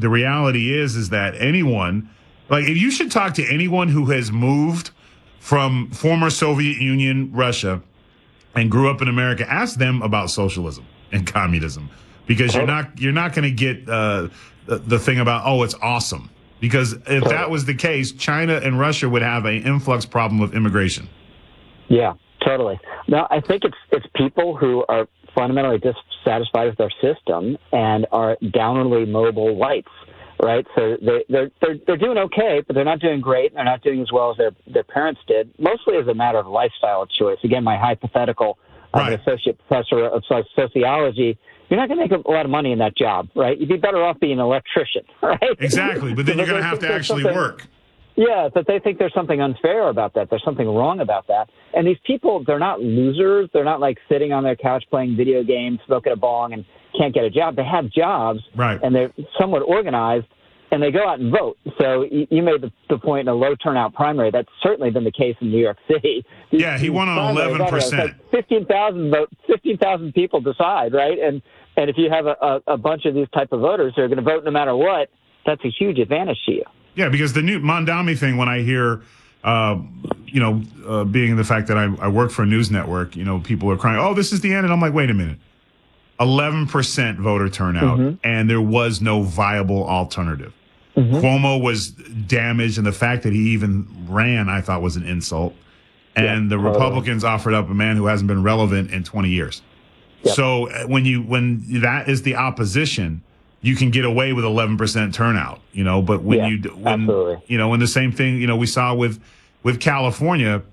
the reality is that anyone, like, if you should talk to anyone who has moved from former Soviet Union, Russia, and grew up in America, ask them about socialism and communism, because you're not going to get the thing about, oh, it's awesome. Because if that was the case, China and Russia would have an influx problem of immigration. Yeah, totally. No, I think it's people who are fundamentally dissatisfied with their system and are downwardly mobile whites, right? So they're doing okay, but they're not doing great. They're not doing as well as their parents did, mostly as a matter of lifestyle choice. Again, my hypothetical of an associate professor of sociology, you're not going to make a lot of money in that job, right? You'd be better off being an electrician, right? Exactly, but then you're going to have to actually work. Yeah, but they think there's something unfair about that. There's something wrong about that. And these people, they're not losers. They're not like sitting on their couch playing video games, smoking a bong, and can't get a job. They have jobs, right? And they're somewhat organized, and they go out and vote. So you made the point in a low turnout primary. That's certainly been the case in New York City. Yeah, he won on 11%. Like 15,000 votes, 15,000 people decide, right? And if you have a bunch of these type of voters who are going to vote no matter what, that's a huge advantage to you. Yeah, because the new Mamdani thing, when I hear, being the fact that I work for a news network, people are crying, oh, this is the end. And I'm like, wait a minute. 11% voter turnout, and there was no viable alternative. Cuomo was damaged, and the fact that he even ran, I thought, was an insult. And the Republicans offered up a man who hasn't been relevant in 20 years. Yep. So when that is the opposition, you can get away with 11% turnout, but when when the same thing, we saw with California,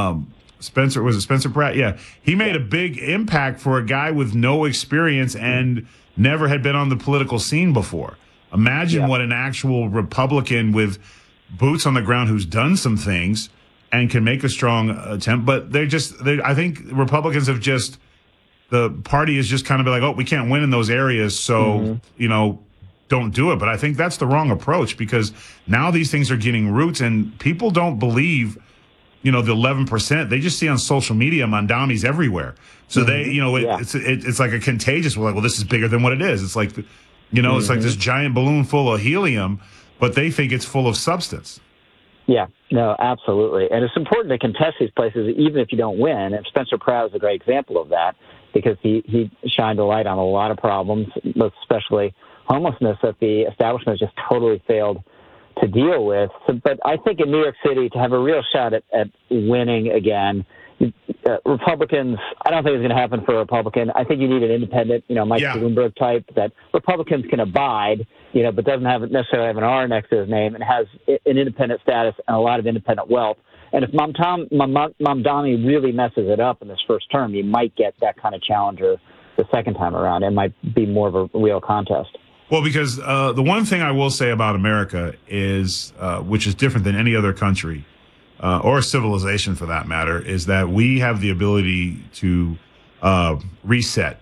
Spencer Pratt? Yeah. He made a big impact for a guy with no experience and never had been on the political scene before. Imagine what an actual Republican with boots on the ground who's done some things and can make a strong attempt. But I think Republicans have the party is just kind of like, oh, we can't win in those areas. So, don't do it. But I think that's the wrong approach, because now these things are getting roots and people don't believe, the 11%. They just see on social media Mamdani's everywhere. So they, it's like a contagious. We're like, well, this is bigger than what it is. It's like, it's like this giant balloon full of helium, but they think it's full of substance. Yeah, no, absolutely. And it's important to contest these places, even if you don't win. And Spencer Pratt is a great example of that, because he shined a light on a lot of problems, especially homelessness, that the establishment has just totally failed to deal with. But I think in New York City, to have a real shot at winning again, Republicans, I don't think it's going to happen for a Republican. I think you need an independent, Mike Bloomberg type that Republicans can abide, but doesn't necessarily have an R next to his name and has an independent status and a lot of independent wealth. And if Mamdani really messes it up in this first term, you might get that kind of challenger the second time around. It might be more of a real contest. Well, because the one thing I will say about America is, which is different than any other country, or civilization for that matter, is that we have the ability to reset,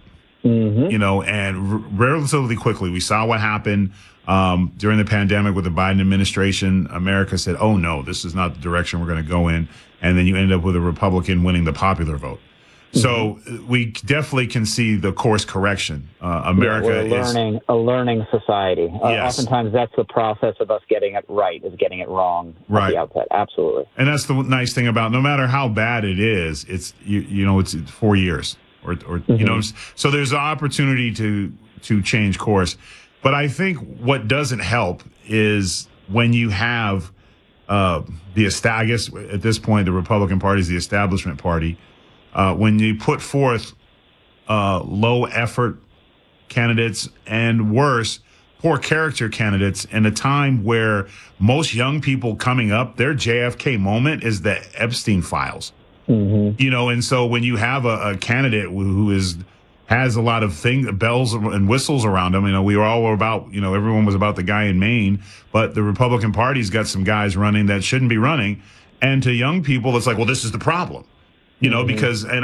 and relatively quickly. We saw what happened during the pandemic with the Biden administration. America said, oh, no, this is not the direction we're going to go in. And then you end up with a Republican winning the popular vote. So we definitely can see the course correction. America we're a learning society. Yes. Oftentimes that's the process of us getting it right, is getting it wrong at the outset. Absolutely. And that's the nice thing about, no matter how bad it is, it's it's 4 years or so there's an opportunity to change course. But I think what doesn't help is when you have I guess at this point the Republican Party is the establishment party. When you put forth low effort candidates and worse, poor character candidates in a time where most young people coming up, their JFK moment is the Epstein files. And so when you have a candidate who has a lot of bells and whistles around him, we were all about, everyone was about the guy in Maine, but the Republican Party's got some guys running that shouldn't be running. And to young people, it's like, well, this is the problem. Because, and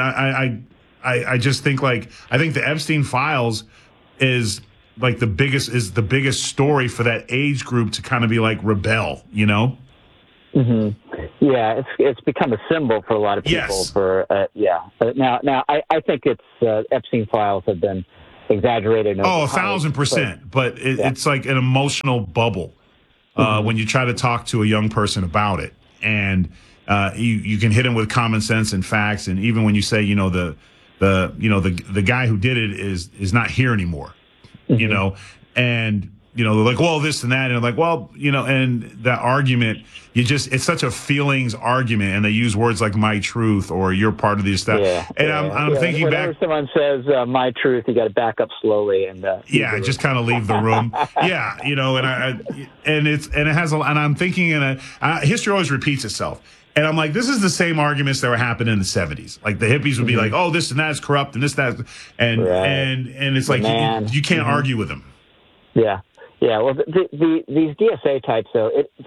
I just think I think the Epstein files is the biggest story for that age group to kind of be rebel, Yeah, it's become a symbol for a lot of people. Yes. Now I think it's Epstein files have been exaggerated. And Oh, overhyped, 1,000%. But it's like an emotional bubble when you try to talk to a young person about it. And you can hit them with common sense and facts. And even when you say, the guy who did it is not here anymore, and they're like, well, this and that, and like, well, and that argument, it's such a feelings argument, and they use words like "my truth" or "you're part of this stuff." Yeah, and I'm thinking whenever back. someone says "my truth," you got to back up slowly and just kind of leave the room. And it has and I'm thinking history always repeats itself. And I'm like, this is the same arguments that were happening in the 70s. Like the hippies would be like, oh, this and that is corrupt, and this, that, and it's like you can't argue with them. Yeah. Yeah, well, these DSA types, though,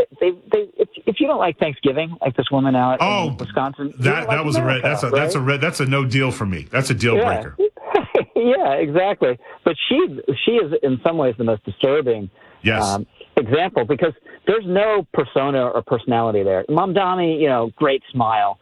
if you don't like Thanksgiving, like this woman out in Wisconsin, that was America, that's a no deal for me. That's a deal breaker. Yeah, exactly. But she is in some ways the most disturbing example, because there's no persona or personality there. Mamdani, great smile.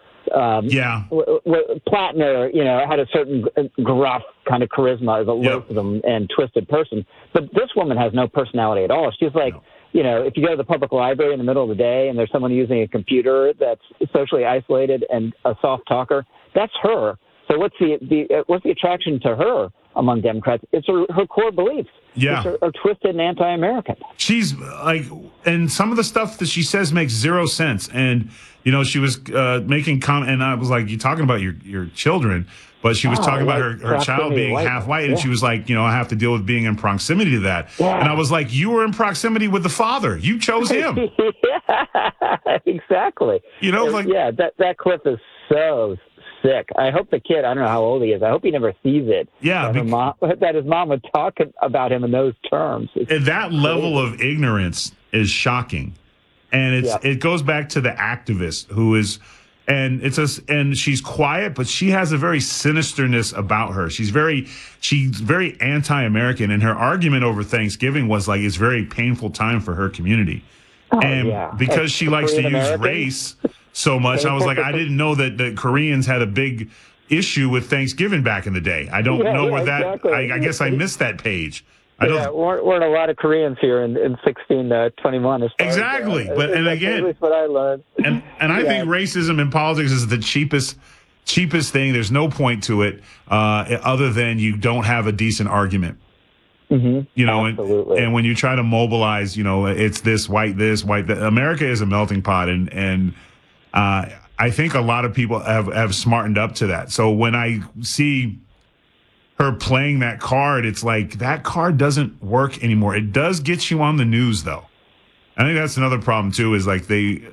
Plattner, had a certain gruff kind of charisma as a loathsome and twisted person. But this woman has no personality at all. She's like, if you go to the public library in the middle of the day and there's someone using a computer that's socially isolated and a soft talker, that's her. So what's the attraction to her among Democrats? It's her core beliefs. Yeah, are twisted and anti-American. She's like, and some of the stuff that she says makes zero sense. And she was making comment, and I was like, "You talking about your children?" But she was talking about her child being half white, and she was like, I have to deal with being in proximity to that. Yeah. And I was like, you were in proximity with the father. You chose him. Yeah, exactly. That clip is so sick. I hope the kid, I don't know how old he is, I hope he never sees it. Yeah. That his mom would talk about him in those terms. And that level of ignorance is shocking. And it goes back to the activist who is, and she's quiet, but she has a very sinisterness about her. She's very anti-American, and her argument over Thanksgiving was like, it's a very painful time for her community. Because she likes to use race so much, I was like, I didn't know that the Koreans had a big issue with Thanksgiving back in the day. I don't know where that. Exactly. I guess I missed that page. Weren't a lot of Koreans here in 1621. Exactly, and again, that's what I learned. And I think racism in politics is the cheapest thing. There's no point to it other than you don't have a decent argument. Mm-hmm. Absolutely. And when you try to mobilize, it's this, white that. America is a melting pot, and I think a lot of people have smartened up to that. So when I see her playing that card, it's like that card doesn't work anymore. It does get you on the news, though. I think that's another problem too. Is like the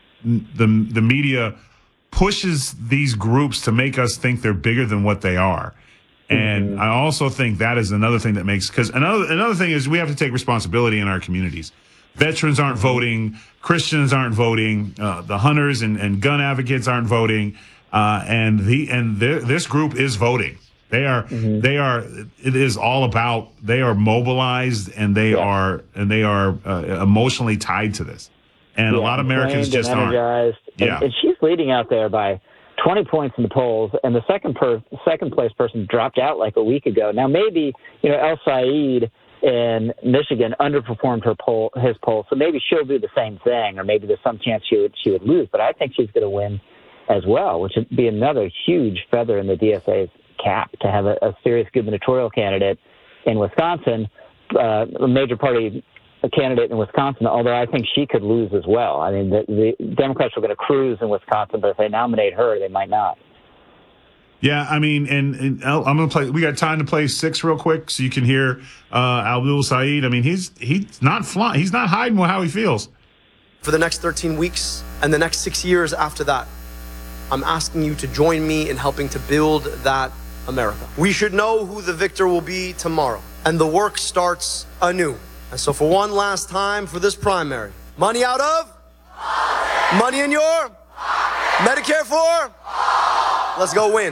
media pushes these groups to make us think they're bigger than what they are. And I also think that is another thing that makes, because another thing is we have to take responsibility in our communities. Veterans aren't voting, Christians aren't voting, the hunters and gun advocates aren't voting, and this group is voting. They are. It is all about. They are mobilized, and they are emotionally tied to this. And a lot of Americans just aren't. And she's leading out there by 20 points in the polls, and the second place person dropped out like a week ago. Now maybe El Said in Michigan underperformed his poll, so maybe she'll do the same thing, or maybe there's some chance she would lose. But I think she's going to win as well, which would be another huge feather in the DSA's cap to have a serious gubernatorial candidate in Wisconsin, a major party candidate in Wisconsin, although I think she could lose as well. I mean, the Democrats are going to cruise in Wisconsin, but if they nominate her, they might not. Yeah, I mean, and I'm going to play. We got time to play 6 real quick so you can hear Abdul Said. I mean, he's not flying. He's not hiding how he feels. For the next 13 weeks and the next 6 years after that, I'm asking you to join me in helping to build that America. We should know who the victor will be tomorrow, and the work starts anew. And so for one last time for this primary, money out of? Money in your? Medicare for? Let's go win.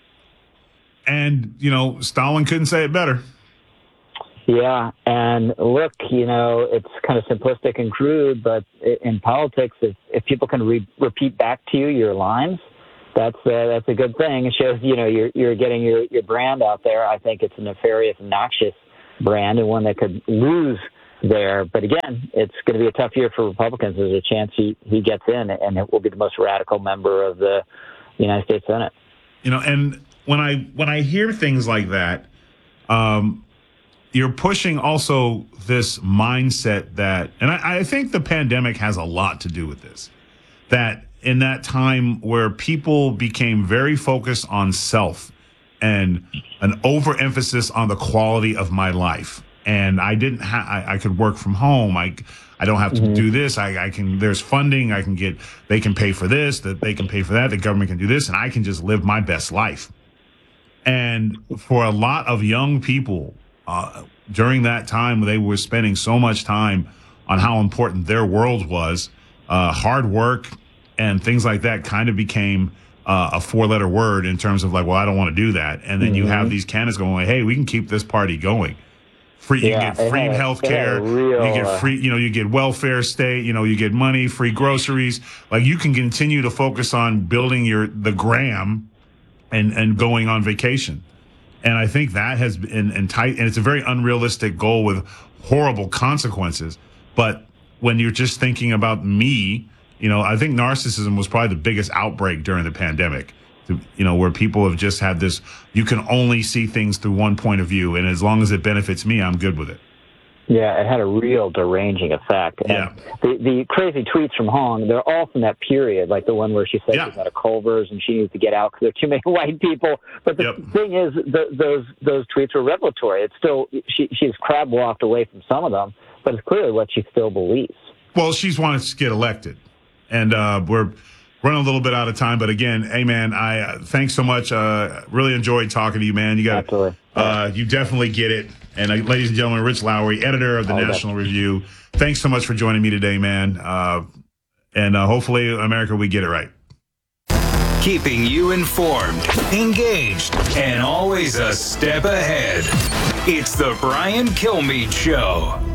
And, Stalin couldn't say it better. Yeah, and look, it's kind of simplistic and crude, but in politics, if people can repeat back to you your lines, That's a good thing. It shows, you're getting your brand out there. I think it's a nefarious, noxious brand and one that could lose there. But again, it's going to be a tough year for Republicans. There's a chance he gets in, and it will be the most radical member of the United States Senate. And when I hear things like that, you're pushing also this mindset that, and I think the pandemic has a lot to do with this, that in that time where people became very focused on self and an overemphasis on the quality of my life. And I didn't I could work from home. I don't have to do this. I can, there's funding. They can pay for this, that they can pay for that. The government can do this, and I can just live my best life. And for a lot of young people, during that time, they were spending so much time on how important their world was. Hard work and things like that kind of became a four-letter word in terms of like, well, I don't want to do that. And then you have these candidates going like, hey, we can keep this party going. You get free health care, you get free, you get welfare state, you get money, free groceries. Like, you can continue to focus on building the gram and going on vacation. And I think that has been tight, and it's a very unrealistic goal with horrible consequences. But when you're just thinking about me, I think narcissism was probably the biggest outbreak during the pandemic, where people have just had this, you can only see things through one point of view. And as long as it benefits me, I'm good with it. Yeah, it had a real deranging effect. And the crazy tweets from Hong, they're all from that period, like the one where she said she's out of Culver's and she needs to get out because there are too many white people. But the thing is, those tweets were revelatory. It's still, she's crab walked away from some of them, but it's clearly what she still believes. Well, she's wanted to get elected. And we're running a little bit out of time, but again, hey man, I thanks so much. Really enjoyed talking to you, man. You got you definitely get it. And ladies and gentlemen, Rich Lowry, editor of the National Review. Thanks so much for joining me today, man. And hopefully, America, we get it right. Keeping you informed, engaged, and always a step ahead. It's the Brian Kilmeade Show.